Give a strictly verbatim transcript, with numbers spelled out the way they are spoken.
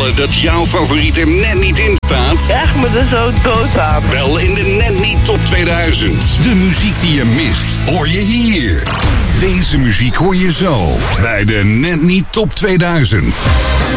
opvallen dat jouw favoriet er net niet in staat? Echt me er zo dood aan. Wel in de Net Niet Top tweeduizend. De muziek die je mist, hoor je hier. Deze muziek hoor je zo bij de Net Niet Top tweeduizend.